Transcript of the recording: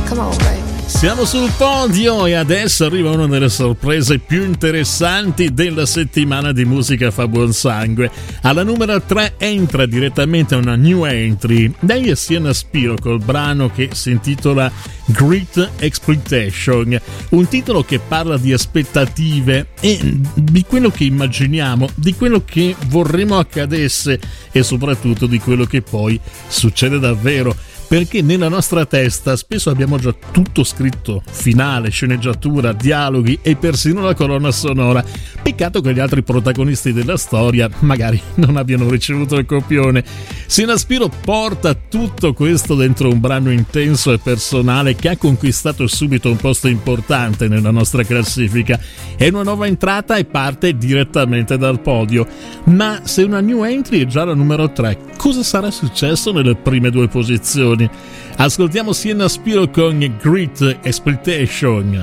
Come on, baby. Siamo sul podio e adesso arriva una delle sorprese più interessanti della settimana di Musica fa buon sangue. Alla numero 3 entra direttamente una new entry. Lei è Sienna Spiro col brano che si intitola Great Expectation, un titolo che parla di aspettative e di quello che immaginiamo, di quello che vorremmo accadesse e soprattutto di quello che poi succede davvero. Perché nella nostra testa spesso abbiamo già tutto scritto, finale, sceneggiatura, dialoghi e persino la colonna sonora. Peccato che gli altri protagonisti della storia magari non abbiano ricevuto il copione. Sienna Spiro porta tutto questo dentro un brano intenso e personale che ha conquistato subito un posto importante nella nostra classifica. È una nuova entrata e parte direttamente dal podio. Ma se una new entry è già la numero 3, cosa sarà successo nelle prime due posizioni? Ascoltiamo Sienna Spiro con Great Expectation.